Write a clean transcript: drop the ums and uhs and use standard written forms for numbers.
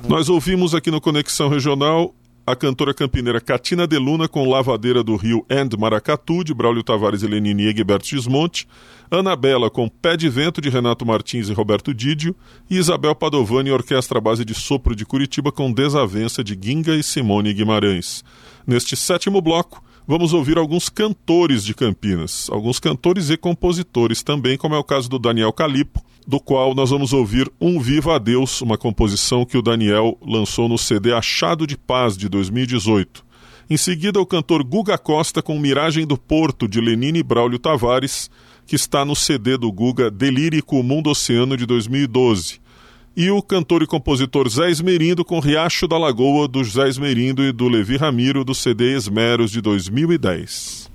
Nós ouvimos aqui no Conexão Regional a cantora campineira Catina de Luna com Lavadeira do Rio and Maracatu, de Braulio Tavares e Lenine Egberto Gismonti, Anabela com Pé de Vento, de Renato Martins e Roberto Didio, e Isabel Padovani, Orquestra Base de Sopro de Curitiba, com Desavença, de Ginga e Simone Guimarães. Neste sétimo bloco, vamos ouvir alguns cantores de Campinas, alguns cantores e compositores também, como é o caso do Daniel Calipo, do qual nós vamos ouvir Um Viva a Deus, uma composição que o Daniel lançou no CD Achado de Paz, de 2018. Em seguida, o cantor Guga Costa com Miragem do Porto, de Lenine e Braulio Tavares, que está no CD do Guga Delírico Mundo Oceano, de 2012. E o cantor e compositor Zé Esmerindo com Riacho da Lagoa, do Zé Esmerindo e do Levi Ramiro, do CD Esmeros, de 2010.